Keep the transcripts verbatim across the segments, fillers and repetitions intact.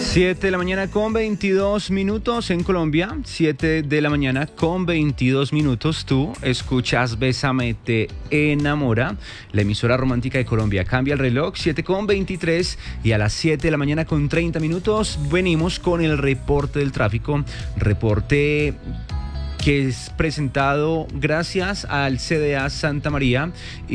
siete de la mañana con veintidós minutos en Colombia, siete de la mañana con veintidós minutos. Tú escuchas Bésame te enamora, la emisora romántica de Colombia. Cambia el reloj, siete con veintitrés, y a las siete de la mañana con treinta minutos venimos con el reporte del tráfico, reporte que es presentado gracias al C D A Santa María,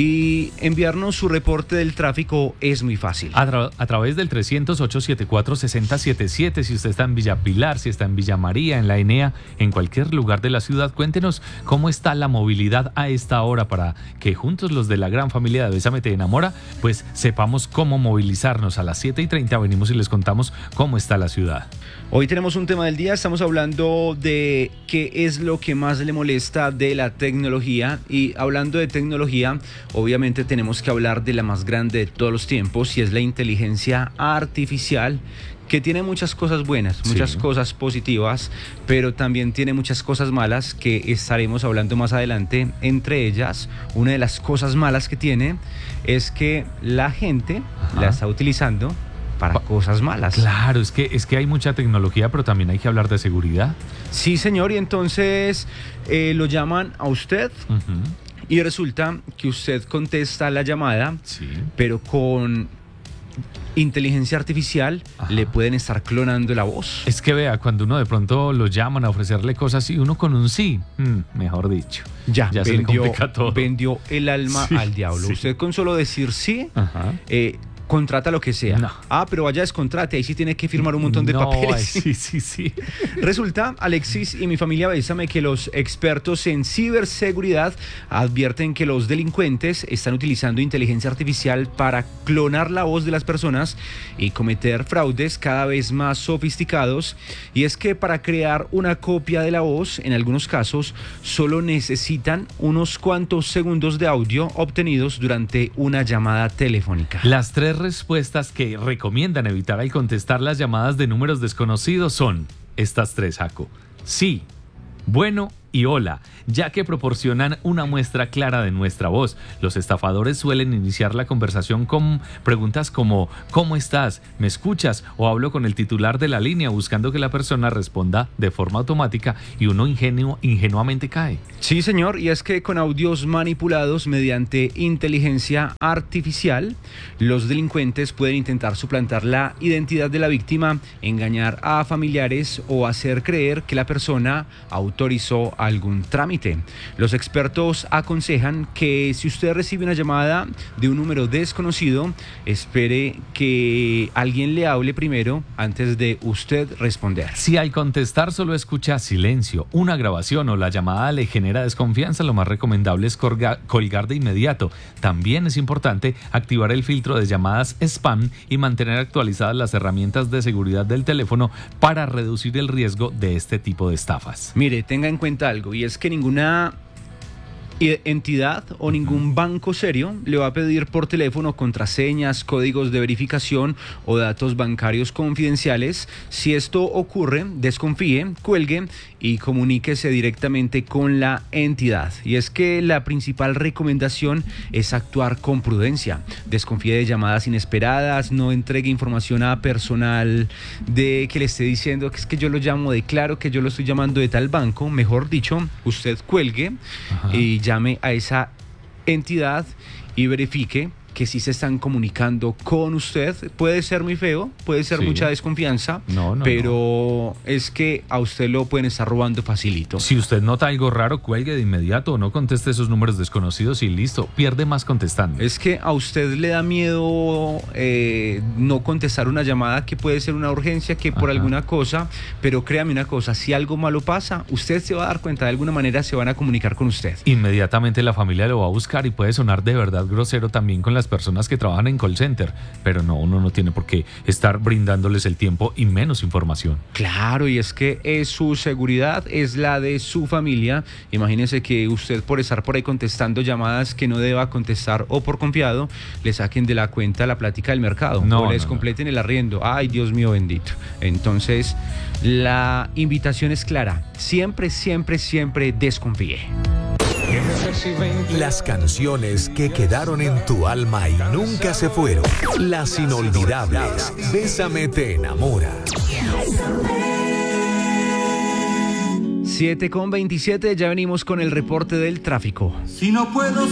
y enviarnos su reporte del tráfico es muy fácil. A, tra- a través del trescientos ocho setenta y cuatro sesenta setenta y siete, si usted está en Villa Pilar, si está en Villa María, en la Enea, en cualquier lugar de la ciudad, cuéntenos cómo está la movilidad a esta hora para que juntos los de la gran familia de Bésame te enamora, pues sepamos cómo movilizarnos. A las siete y treinta venimos y les contamos cómo está la ciudad. Hoy tenemos un tema del día, estamos hablando de qué es lo que más le molesta de la tecnología, y hablando de tecnología, obviamente tenemos que hablar de la más grande de todos los tiempos, y es la inteligencia artificial, que tiene muchas cosas buenas, muchas sí. cosas positivas, pero también tiene muchas cosas malas que estaremos hablando más adelante. Entre ellas, una de las cosas malas que tiene es que la gente Ajá. la está utilizando para cosas malas. Claro, es que, es que hay mucha tecnología, pero también hay que hablar de seguridad. Sí, señor, y entonces eh, lo llaman a usted uh-huh. y resulta que usted contesta la llamada, sí. pero con inteligencia artificial Ajá. le pueden estar clonando la voz. Es que vea, cuando uno de pronto lo llaman a ofrecerle cosas y uno con un sí, mm, mejor dicho, ya, ya vendió, se le complica todo. Vendió el alma sí, al diablo. Sí. Usted con solo decir sí, Ajá. eh, contrata lo que sea. No. Ah, pero vaya, descontrate, ahí sí tiene que firmar un montón de no, papeles. Ay, sí, sí, sí. Resulta, Alexis y mi familia Bésame, que los expertos en ciberseguridad advierten que los delincuentes están utilizando inteligencia artificial para clonar la voz de las personas y cometer fraudes cada vez más sofisticados. Y es que para crear una copia de la voz, en algunos casos, solo necesitan unos cuantos segundos de audio obtenidos durante una llamada telefónica. Las tres respuestas que recomiendan evitar al contestar las llamadas de números desconocidos son estas tres, Jaco. Sí, bueno y hola, ya que proporcionan una muestra clara de nuestra voz. Los estafadores suelen iniciar la conversación con preguntas como ¿cómo estás? ¿Me escuchas? O hablo con el titular de la línea, buscando que la persona responda de forma automática, y uno ingenuo, ingenuamente cae. Sí, señor, y es que con audios manipulados mediante inteligencia artificial, los delincuentes pueden intentar suplantar la identidad de la víctima, engañar a familiares o hacer creer que la persona autorizó algún trámite. Los expertos aconsejan que si usted recibe una llamada de un número desconocido, espere que alguien le hable primero antes de usted responder. Si al contestar solo escucha silencio, una grabación o la llamada le genera desconfianza, lo más recomendable es colga- colgar de inmediato. También es importante activar el filtro de llamadas spam y mantener actualizadas las herramientas de seguridad del teléfono para reducir el riesgo de este tipo de estafas. Mire, tenga en cuenta algo, y es que ninguna entidad o ningún banco serio le va a pedir por teléfono contraseñas, códigos de verificación o datos bancarios confidenciales. Si esto ocurre, desconfíe, cuelgue y comuníquese directamente con la entidad. Y es que la principal recomendación es actuar con prudencia. Desconfíe de llamadas inesperadas, no entregue información a personal de que le esté diciendo que es que yo lo llamo de Claro, que yo lo estoy llamando de tal banco. Mejor dicho, usted cuelgue Ajá. y llame a esa entidad y verifique que sí se están comunicando con usted. Puede ser muy feo, puede ser sí. mucha desconfianza, no, no, pero no. es que a usted lo pueden estar robando facilito. Si usted nota algo raro, cuelgue de inmediato o no conteste esos números desconocidos y listo, pierde más contestando. Es que a usted le da miedo eh, no contestar una llamada que puede ser una urgencia, que por Ajá. alguna cosa, pero créame una cosa, si algo malo pasa, usted se va a dar cuenta, de alguna manera se van a comunicar con usted. Inmediatamente la familia lo va a buscar, y puede sonar de verdad grosero también con las personas que trabajan en call center, pero no, uno no tiene por qué estar brindándoles el tiempo y menos información. Claro, y es que es su seguridad, es la de su familia. Imagínese que usted, por estar por ahí contestando llamadas que no deba contestar o por confiado, le saquen de la cuenta la plática del mercado, no, o les no, completen no. el arriendo. Ay, Dios mío bendito. Entonces, la invitación es clara, siempre, siempre, siempre desconfíe. Las canciones que quedaron en tu alma y nunca se fueron. Las inolvidables. Bésame te enamora. siete con veintisiete, ya venimos con el reporte del tráfico. Si no puedo